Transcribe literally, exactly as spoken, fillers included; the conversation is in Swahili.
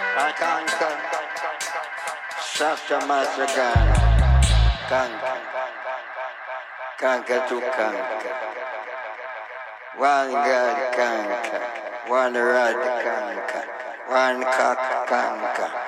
Kanka, Shasta Masagan, Kanka, Kanka to Kanka, one God Kanka, one Rod Kanka, one Cock Kanka.